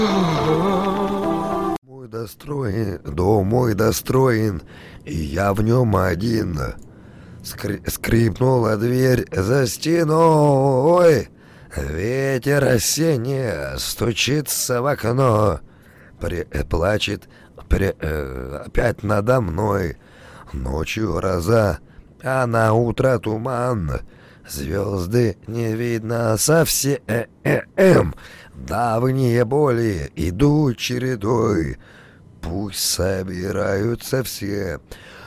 Дом мой достроен, и я в нем один. Скрипнула дверь за стеной. Ветер осенний стучится в окно. Плачет опять надо мной. Ночью гроза, а на утро туман. Звезды не видно совсем. Давние боли идут чередой. Пусть собираются все,